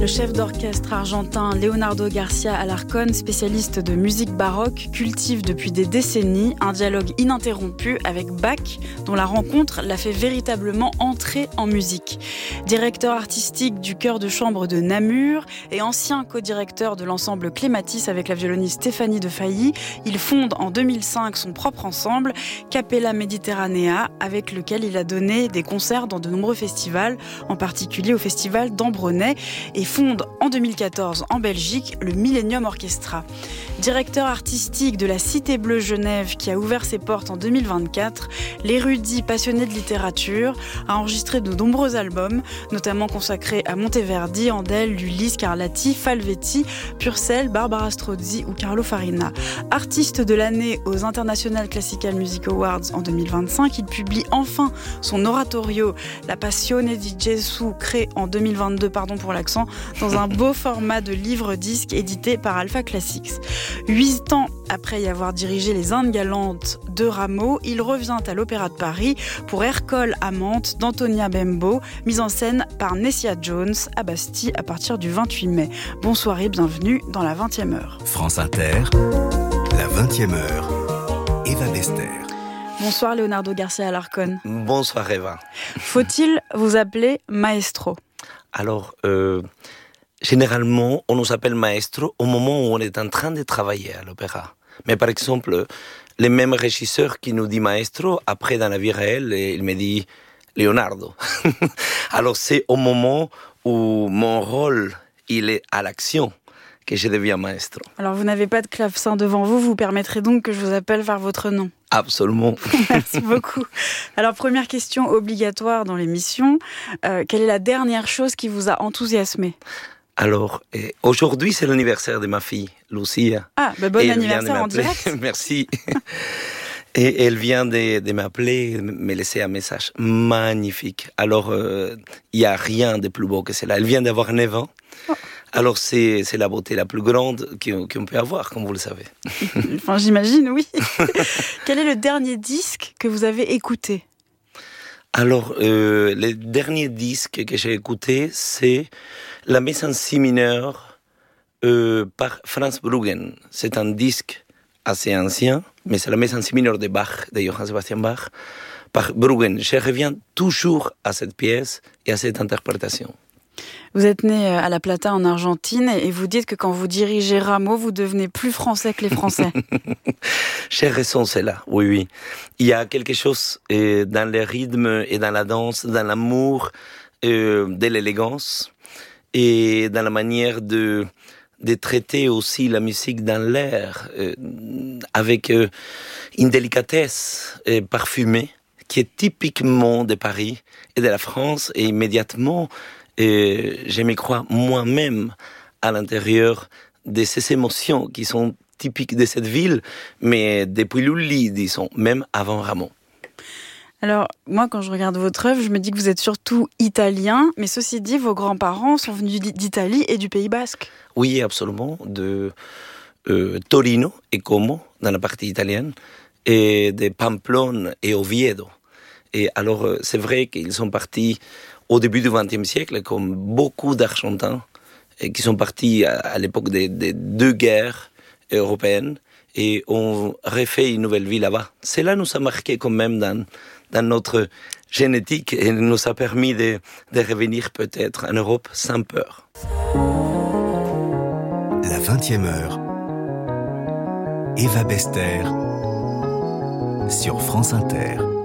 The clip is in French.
Le chef d'orchestre argentin Leonardo García Alarcón, spécialiste de musique baroque, cultive depuis des décennies un dialogue ininterrompu avec Bach, dont la rencontre l'a fait véritablement entrer en musique. Directeur artistique du chœur de chambre de Namur et ancien co-directeur de l'ensemble Clématis avec la violoniste Stéphanie de Failly, il fonde en 2005 son propre ensemble, Capella Mediterranea, avec lequel il a donné des concerts dans de nombreux festivals, en particulier au festival d'Ambronay, et fonde en 2014 en Belgique le Millennium Orchestra. Directeur artistique de la Cité Bleue Genève qui a ouvert ses portes en 2024, l'érudit passionné de littérature a enregistré de nombreux albums, notamment consacrés à Monteverdi, Handel, Lully, Scarlatti, Falvetti, Purcell, Barbara Strozzi ou Carlo Farina. Artiste de l'année aux International Classical Music Awards en 2025, il publie enfin son oratorio La Passione di Gesù, créé en 2022, pour l'accent, dans un beau format de livre-disque édité par Alpha Classics. 8 ans après y avoir dirigé les Indes galantes de Rameau, il revient à l'Opéra de Paris pour Ercole Amante d'Antonia Bembo, mise en scène par Nessia Jones à Bastille à partir du 28 mai. Bonsoir et bienvenue dans la 20e heure. France Inter, la 20e heure, Eva Bester. Bonsoir Leonardo García Alarcón. Bonsoir Eva. Faut-il vous appeler maestro ? Alors, généralement, on nous appelle maestro au moment où on est en train de travailler à l'opéra. Mais par exemple, les mêmes régisseurs qui nous disent maestro, après dans la vie réelle, il me dit Leonardo. Alors c'est au moment où mon rôle, il est à l'action, que je deviens maestro. Alors vous n'avez pas de clavecin devant vous, vous permettrez donc que je vous appelle par votre nom. Absolument. Merci beaucoup. Alors première question obligatoire dans l'émission, quelle est la dernière chose qui vous a enthousiasmé ? Alors, aujourd'hui, c'est l'anniversaire de ma fille, Lucia. Ah, bon anniversaire en direct. Merci. Et elle vient de m'appeler, me laisser un message magnifique. Alors, il n'y a rien de plus beau que cela. Elle vient d'avoir 9 ans. Oh. Alors, c'est la beauté la plus grande qu'on peut avoir, comme vous le savez. Enfin, j'imagine, oui. Quel est le dernier disque que vous avez écouté ? Alors, le dernier disque que j'ai écouté, c'est la messe en si mineur par Franz Bruggen. C'est un disque assez ancien, mais c'est la messe en si mineur de Bach, de Johann Sebastian Bach, par Bruggen. Je reviens toujours à cette pièce et à cette interprétation. Vous êtes né à La Plata en Argentine et vous dites que quand vous dirigez Rameau, vous devenez plus français que les Français. J'ai raison, c'est là, oui. Il y a quelque chose dans les rythmes et dans la danse, dans l'amour de l'élégance et dans la manière de traiter aussi la musique dans l'air avec une délicatesse parfumée qui est typiquement de Paris et de la France et immédiatement je me crois moi-même à l'intérieur de ces émotions qui sont typiques de cette ville, mais depuis Lully, disons, même avant Rameau. Alors, moi, quand je regarde votre œuvre, je me dis que vous êtes surtout italien, mais ceci dit, vos grands-parents sont venus d'Italie et du Pays Basque. Oui, absolument, de Torino et Como, dans la partie italienne, et de Pamplone et Oviedo. Et alors, c'est vrai qu'ils sont partis au début du XXe siècle, comme beaucoup d'Argentins, qui sont partis à l'époque des 2 guerres européennes, et ont refait une nouvelle vie là-bas. Cela nous a marqué quand même dans notre génétique, et nous a permis de revenir peut-être en Europe sans peur. La 20e heure, Eva Bester, sur France Inter.